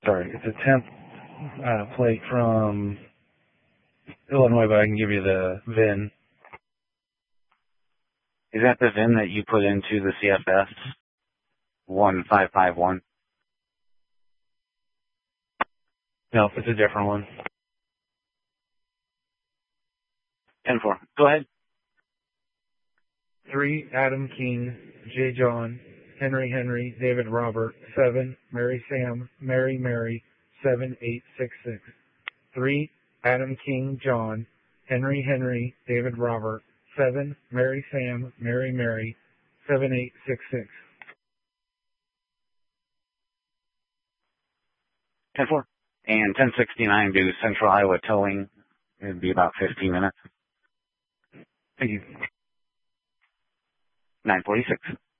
Sorry, it's a temp plate from Illinois, but I can give you the VIN. Is that the VIN that you put into the CFS 1551? No, it's a different one. 10-4. Go ahead. 3, Adam King, J. John, Henry, David Robert. 7, Mary Sam, Mary, 7866. 3, Adam King, John, Henry, David Robert. 7, Mary Sam, Mary, 7866. 10-4. And 1069 to Central Iowa Towing. It'd be about 15 minutes. Thank you. 946.